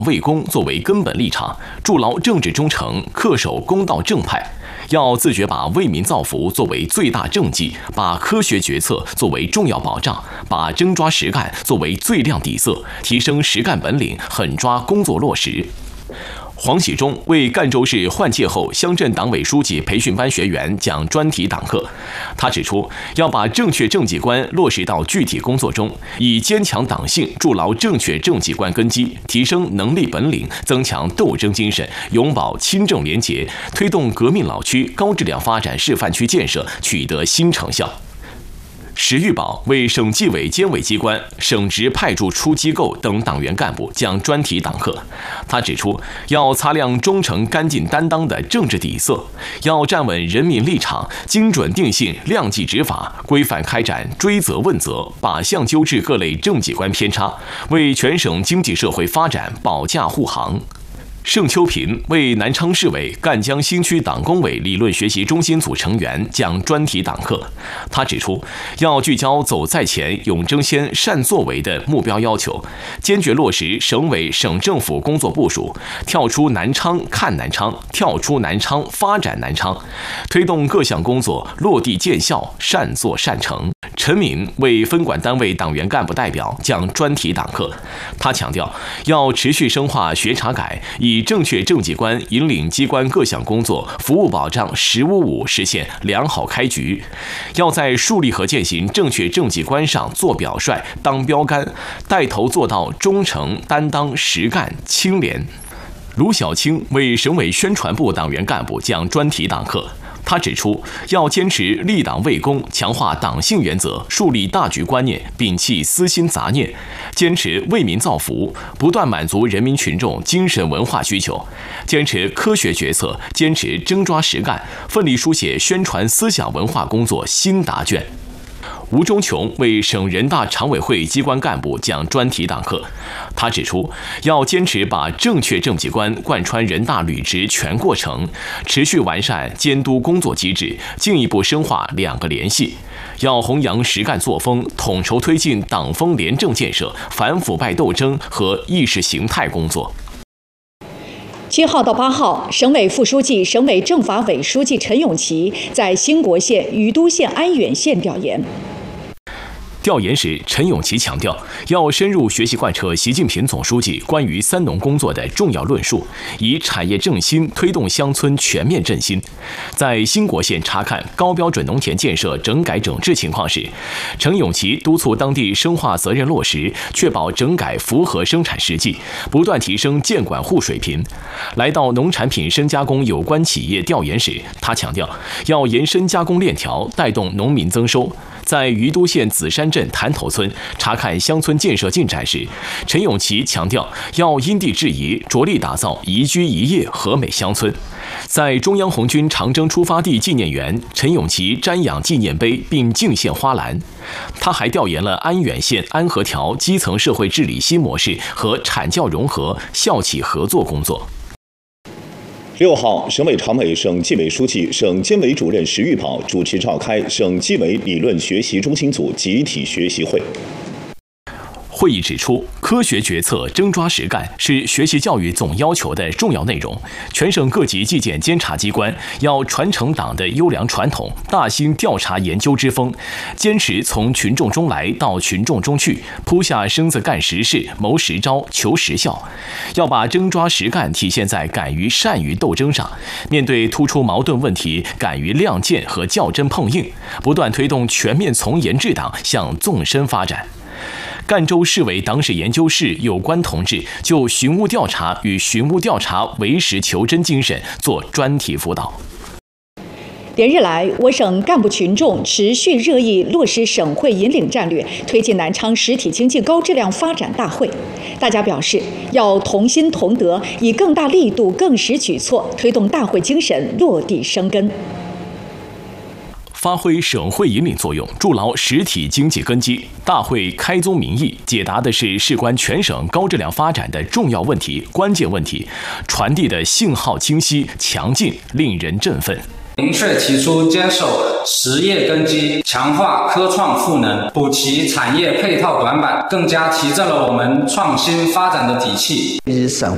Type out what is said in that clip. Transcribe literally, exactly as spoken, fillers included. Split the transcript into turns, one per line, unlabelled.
为公作为根本立场，筑牢政治忠诚，恪守公道正派。要自觉把为民造福作为最大政绩，把科学决策作为重要保障，把真抓实干作为最亮底色，提升实干本领，狠抓工作落实。黄喜忠为赣州市换届后乡镇党委书记培训班学员讲专题党课。他指出，要把正确政绩观落实到具体工作中，以坚强党性筑牢正确政绩观根基，提升能力本领，增强斗争精神，永保亲政廉洁，推动革命老区高质量发展示范区建设取得新成效。石玉宝为省纪委监委机关、省直派驻出机构等党员干部讲专题党课。他指出，要擦亮忠诚、干净、担当的政治底色，要站稳人民立场，精准定性、量纪执法，规范开展追责问责，靶向纠治各类政绩观偏差，为全省经济社会发展保驾护航。盛秋平为南昌市委赣江新区党工委理论学习中心组成员讲专题党课。他指出，要聚焦走在前、勇争先、善作为的目标要求，坚决落实省委省政府工作部署，跳出南昌看南昌，跳出南昌发展南昌，推动各项工作落地见效，善作善成。陈敏为分管单位党员干部代表讲专题党课。他强调，要持续深化学查改，以正确政绩观引领机关各项工作服务保障“十五五”实现良好开局。要在树立和践行正确政绩观上做表率、当标杆，带头做到忠诚、担当、实干、清廉。卢小青为省委宣传部党员干部讲专题党课。他指出，要坚持立党为公，强化党性原则，树立大局观念，摒弃私心杂念，坚持为民造福，不断满足人民群众精神文化需求，坚持科学决策，坚持真抓实干，奋力书写宣传思想文化工作新答卷。吴忠琼为省人大常委会机关干部讲专题党课。他指出，要坚持把正确政绩观贯穿人大履职全过程，持续完善监督工作机制，进一步深化两个联系。要弘扬实干作风，统筹推进党风廉政建设、反腐败斗争和意识形态工作。
七号到八号，省委副书记、省委政法委书记陈永琪在兴国县、于都县安远县调研。
调研时，陈永琪强调，要深入学习贯彻习近平总书记关于三农工作的重要论述，以产业振兴推动乡村全面振兴。在兴国县查看高标准农田建设整改整治情况时，陈永琪督促当地深化责任落实，确保整改符合生产实际，不断提升监管护水平。来到农产品深加工有关企业调研时，他强调，要延伸加工链条，带动农民增收。在于都县紫山镇潭头村查看乡村建设进展时，陈永琪强调要因地制宜，着力打造宜居宜业和美乡村。在中央红军长征出发地纪念园，陈永琪瞻仰纪念碑并敬献花篮。他还调研了安远县安和条基层社会治理新模式和产教融合、校企合作工作。
六号，省委常委、省纪委书记、省监委主任石玉宝主持召开省纪委理论学习中心组集体学习会。
会议指出，科学决策、真抓实干是学习教育总要求的重要内容。全省各级纪检监察机关要传承党的优良传统，大兴调查研究之风，坚持从群众中来到群众中去，扑下身子干实事、谋实招、求实效。要把真抓实干体现在敢于善于斗争上，面对突出矛盾问题，敢于亮剑和较真碰硬，不断推动全面从严治党向纵深发展。赣州市委党史研究室有关同志就寻物调查与寻物调查为实求真精神做专题辅导。
连日来，我省干部群众持续热议落实省会引领战略，推进南昌实体经济高质量发展大会。大家表示，要同心同德，以更大力度、更实举措，推动大会精神落地生根。
发挥省会引领作用，筑牢实体经济根基。大会开宗明义，解答的是事关全省高质量发展的重要问题、关键问题，传递的信号清晰、强劲，令人振奋。
明确提出坚守实业根基，强化科创赋能，补齐产业配套短板，更加提振了我们创新发展的底气。
以省